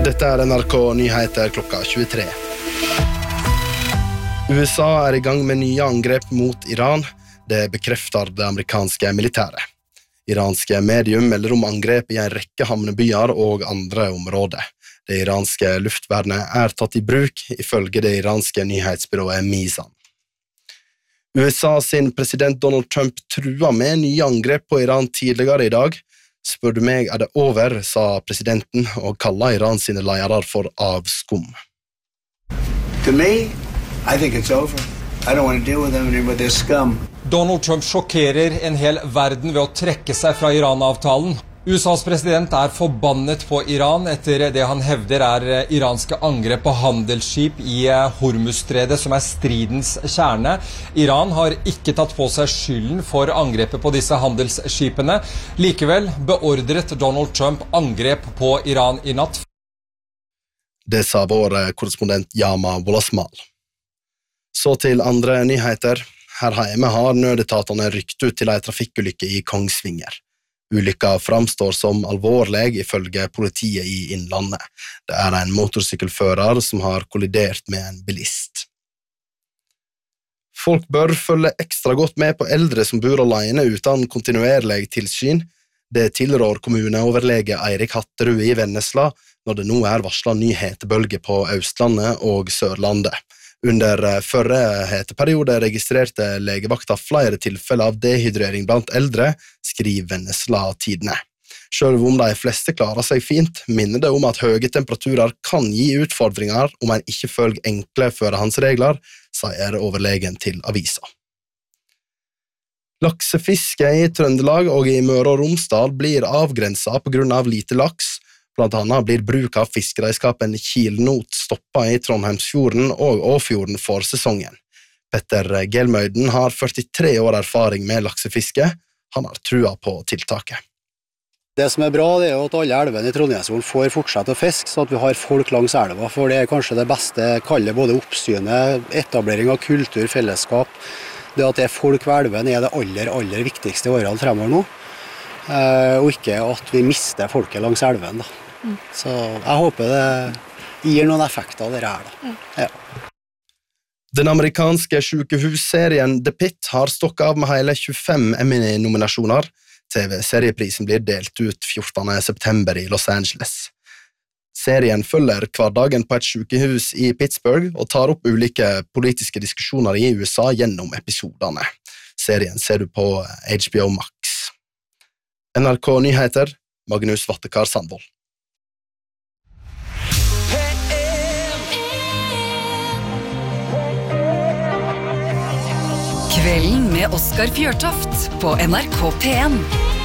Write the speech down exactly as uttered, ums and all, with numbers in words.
Dette er N R K Nyheter klokka tjuetre. U S A er i gang med nye angrep mot Iran. Det bekrefter det amerikanske militæret. Iranske medium melder om angrep i en rekke havnebyer og andre områder. Det iranske luftvernet er tatt i bruk, ifølge det iranske nyhetsbyrået Mizan. U S A sin president Donald Trump trua med nye angrep på Iran tidligere i dag. Spør du meg er det over, sa presidenten, og kallet Iran sine ledere for avskum. To me, I think it's over. I don't want to deal with them anymore, they're scum. Donald Trump sjokkerer en hel verden ved å trekke seg fra Iran-avtalen. U S A's president er forbannet på Iran etter det han hevder er iranske angrep på handelsskip i Hormuzstredet, som er stridens kjerne. Iran har ikke tatt på seg skylden for angrepet på disse handelsskipene. Likevel beordret Donald Trump angrep på Iran i natt. Det sa vår korrespondent Yama Wolasmal. Så til andre nyheter. Her hjemme har nødetatene rykt ut til en trafikkulykke i Kongsvinger. Ulykka framstår som alvorlig ifølge politiet i Innlandet. Det er en motorsykkelfører som har kollidert med en bilist. Folk bør følge ekstra godt med på eldre som bor alene uten kontinuerlig tilsyn. Det tilrår kommuneoverlege Eirik Hatterud i Vennesla når det nå er varslet ny hetebølge på Østlandet og Sørlandet. Under forrige heteperiode registrerte legevakta flere tilfeller av dehydrering blant eldre, skriver Vennesla Tidene. Selv om de fleste klarer seg fint, minner det om at høye temperaturer kan gi utfordringer om en ikke følger enkle førehandsregler, sier overlegen til avisa. Laksefiske i Trøndelag og i Møre og Romsdal blir avgrenset på grunn av lite laks. Blant annet blir bruk av fiskereiskapen Kilnot stoppet i Trondheimsfjorden og Åfjorden for sesongen. Petter Gelmøyden har førtitre år erfaring med laksefiske. Han har trua på tiltaket. Det som er bra det er at alle elvene i Trondheimsfjorden får fortsette å fiske, så at vi har folk langs elva, for det er kanskje det beste kallet, både oppsynet, etablering av kultur, fellesskap. Det at det er folk ved elven er det aller, aller viktigste årene fremover nå, og ikke at vi mister folket langs elven da. Mm. Så jeg håper det gir noen effekter av det her da. Mm. Ja. Den amerikanske sykehusserien The Pit har stokket av med hele tjuefem Emmy-nominasjoner. T V-serieprisen blir delt ut fjortende september i Los Angeles. Serien følger hverdagen på et sykehus i Pittsburgh og tar opp ulike politiske diskusjoner i U S A gjennom episodene. Serien ser du på H B O Max. N R K Nyheter, Magnus Vattekar Sandvold. Kvelden med Oskar Fjørtoft på N R K P en.